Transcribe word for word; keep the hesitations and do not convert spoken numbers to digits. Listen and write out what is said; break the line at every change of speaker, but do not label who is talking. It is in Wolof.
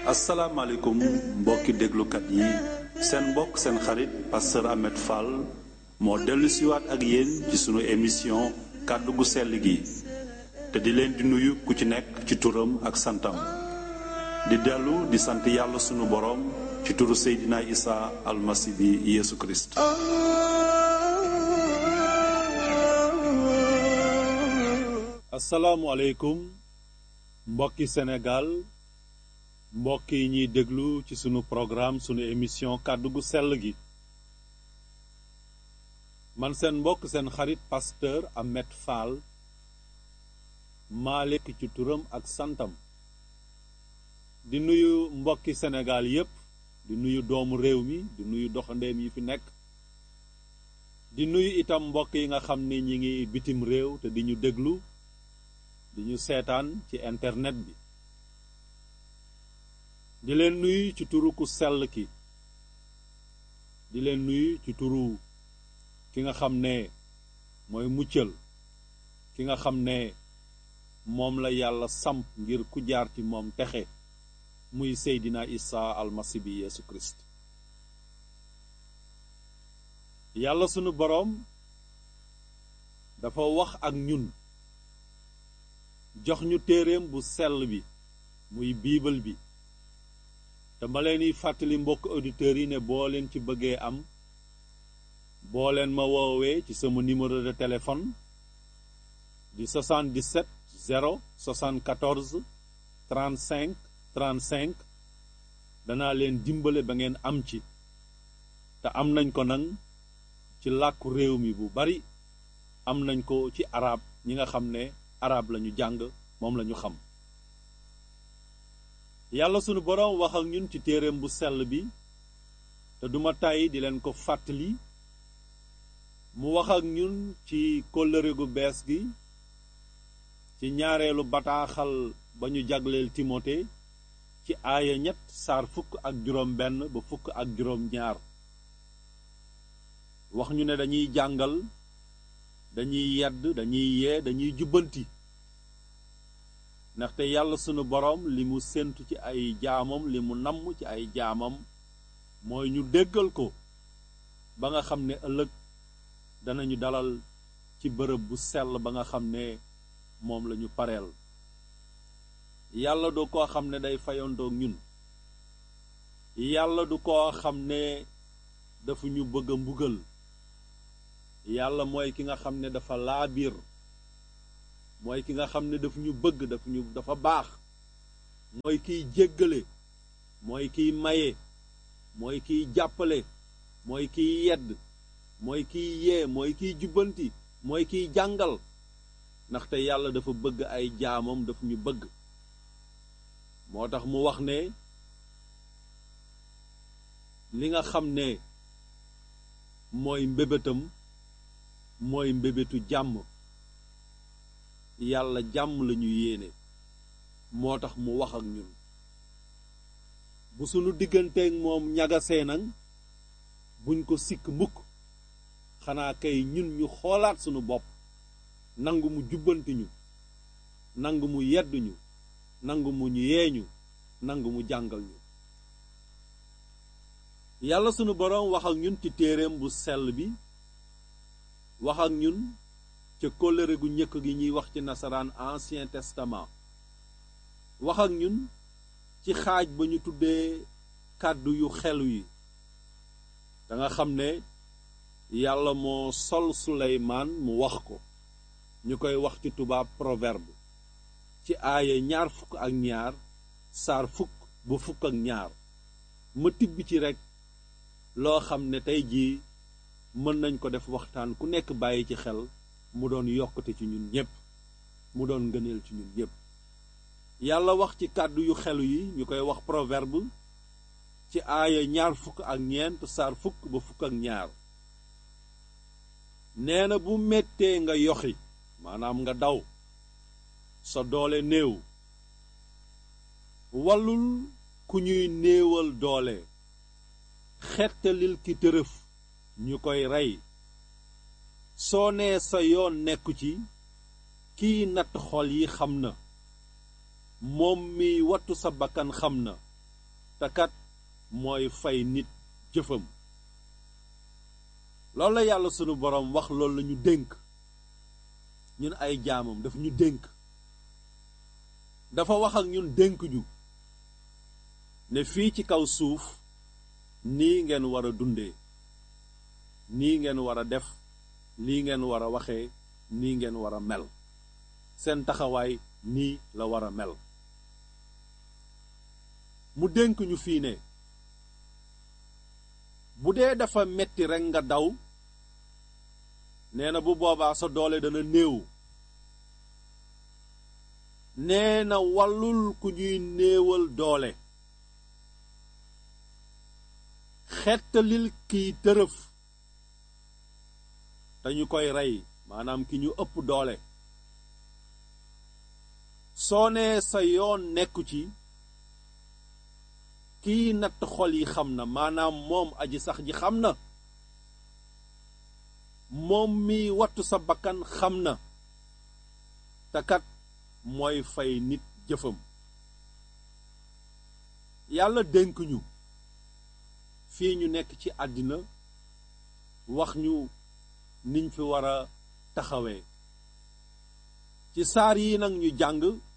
asalaamaaleykum mbokki déglukat yi seen mbokk seen xarit pasteur Ahmed Fall moo dellu siwaat ak yéen ci sunu émission kàddu gu sell gi te di leen di nuyu ku ci nekk ci turam ak santam di dellu di sant yàlla sunu boroom ci turu Seydina Isa almasi bi Yeesu Kirist asalaamualeykum mbokki Sénégal mbokk yi ñuy déglu ci sunu programme sunu émission kàddu gu sell gi man seen mbokk seen xarit pasteur Ahmed Fall maa lekk ci turam ak santam di nuyu mbokki Sénégal yépp di nuyu doomu réew mi di nuyu doxandeem yi fi nekk di nuyu itam mbokk yi nga xam ne ñi ngi bitim réew te di ñu déglu di ñu seetaan ci internet bi di leen nuyu ci turu ku sell ki di leen nuyu ci turu ki nga xam ne mooy muccal ki nga xam ne moom la yàlla samp ngir ku jaar ci moom texe muy Seydina Isa almasi bi Yeesu Kirist yàlla sunu boroom dafa wax ak ñun jox ñu téereem bu sell bi muy biibal bi te ma leen di fàttali mbokk auditeurs yi ne boo leen ci bëggee am boo leen ma woowee ci sama numéro de téléphone di soixante-dix-sept zéro soixante-quatorze trente-cinq trente-cinq danaa leen dimbale ba ngeen am ci te am nañ ko nag ci làkku réew mi bu bari am nañ ko ci arab ñi nga xam ne arab lañu jàng moom lañu xam yàlla sunu boroom wax ak ñun ci téereem bu sell bi te duma tàyyi di leen ko fàttali mu wax ak ñun ci kóllëre gu bees gi ci ñaareelu bataaxal ba ñu jagleel Timote ci aaya ñett saar fukk ak juróom benn ba fukk ak juróom ñaar wax ñu ne dañuy jàngal dañuy yedd dañuy yee dañuy jubbanti ndaxte yàlla sunu boroom li mu séentu ci ay jaamam li mu namm ci ay jaamam mooy ñu déggal ko ba nga xam ne ëllëg danañu dalal ci bërëb bu sell ba nga xam ne moom lañu pareel yàlla du koo xam ne day fayondoog ñun yàlla du koo xam ne dafa ñu bëgg a mbugal yàlla mooy ki nga xam ne dafa laabiir mooy ki nga xam ne dafa ñu bëgg dafa ñu dafa baax mooy kiy jéggale mooy kiy maye mooy kiy jàppale mooy kiy yedd mooy kiy yee mooy kiy jubbanti mooy kiy jàngal ndaxte yàlla dafa bëgg ay jaamam dafa ñu bëgg moo tax mu wax ne li nga xam ne mooy mbébétam mooy mbébétu jàmm yàlla jàmm lañu yéene moo tax mu wax ak ñun bu sunu digganteeg moom ñagasee nag buñ ko sikk mukk xanaa kay ñun ñu xoolaat sunu bopp nangu mu jubbanti ñu nangu mu yedd ñu nangu mu ñu yeeñu nangu mu jàngal ñu yàlla sunu boroom wax ak ñun ci téereem bu sell bi wax ak ñun ca kóllëre gu njëkk gi ñuy wax ci nasaraan ancien testament wax ak ñun ci xaaj ba ñu tuddee kàddu yu xelu yi da nga xam ne yàlla moo sol Suleymaan mu wax ko ñu koy wax ci tubaab proverbe ci aaya ñaar fukk ak ñaar saar fukk ba fukk ak ñaar ma tibb ci rekk loo xam ne tey jii mën nañ ko def waxtaan ku nekk bàyyi ci xel mu doon yokkute ci ñun ñépp mu doon ngëneel ci ñun ñépp yàlla wax ci kàddu yu xelu yi ñu koy wax proverbe ci aaya ñaar fukk ak ñeent saar fukk ba fukk ak ñaar nee na bu mettee nga yoxi maanaam nga daw sa doole néew wallul ku ñuy néewal doole xettalil ki tërëf ñu koy rey soo nee sa yoon nekku ci kiy natt xol yi xam na moom mi wattu sa bakkan xam na te kat mooy fay nit jëfam. loolu la yàlla sunu boroom wax, loolu la ñu dénk ñun ay jaamam, daf ñu dénk, dafa wax ak ñun dénk ñu ne fii ci kaw suuf nii ngeen war a dundee, nii ngeen war a def, lii ngeen war a waxee, nii ngeen war a mel, seen taxawaay nii la war a mel. mu dénk ñu fii ne bu dee dafa metti rekk nga daw, nee na bu boobaa sa doole dana néew. nee na wallul ku ñuy néewal doole, xettalil kiy tërëf te ñu koy rey, maanaam ki ñu ëpp doole. soo nee sa yoon nekku ci, kiy natt xol yi xam na, maanaam moom aji sax ji xam na, moom mi wattu sa bakkan xam na, te kat mooy fay nit jëfam. yàlla dénk ñu fii ñu nekk ci àddina, wax ñu niñ fi war a taxawee. ci saar yi nag ñu jàng